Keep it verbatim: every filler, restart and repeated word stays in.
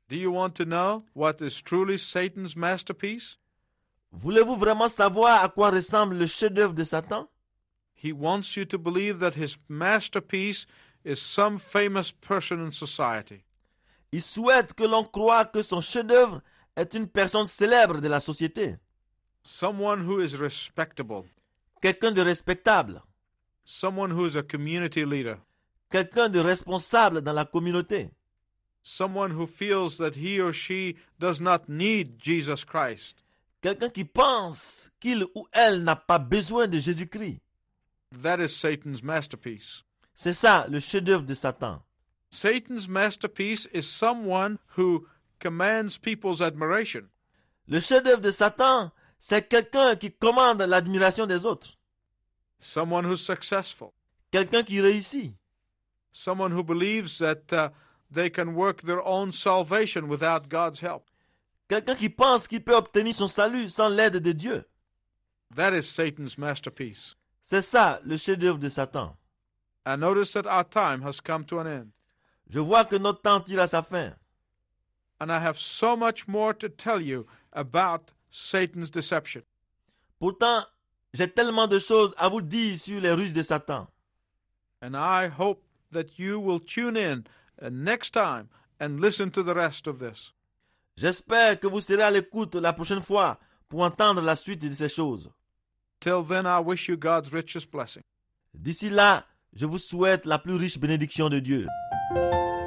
Do you want to know what is truly Satan's masterpiece? Voulez-vous vraiment savoir à quoi ressemble le chef-d'œuvre de Satan? He wants you to believe that his masterpiece is some famous person in society. Il souhaite que l'on croie que son chef-d'œuvre est une personne célèbre de la société. Someone who is respectable. Quelqu'un de respectable. Someone who is a community leader. Quelqu'un de responsable dans la communauté. Someone who feels that he or she does not need Jesus Christ. Quelqu'un qui pense qu'il ou elle n'a pas besoin de Jésus-Christ. That is Satan's masterpiece. C'est ça le chef-d'œuvre de Satan. Satan's masterpiece is someone who commands people's admiration. Le chef-d'œuvre de Satan, c'est quelqu'un qui commande l'admiration des autres. Someone who's successful. Quelqu'un qui réussit. Someone who believes that uh, they can work their own salvation without God's help. Quelqu'un qui pense qu'il peut obtenir son salut sans l'aide de Dieu. That is Satan's masterpiece. C'est ça le chef-d'œuvre de Satan. I notice that our time has come to an end. Je vois que notre temps tire à sa fin. And I have so much more to tell you about Satan's deception. Pourtant, j'ai tellement de choses à vous dire sur les ruses de Satan. And I hope that you will tune in uh, next time and listen to the rest of this. J'espère que vous serez à l'écoute la prochaine fois pour entendre la suite de ces choses. Till then, I wish you God's richest blessing. D'ici là, je vous souhaite la plus riche bénédiction de Dieu.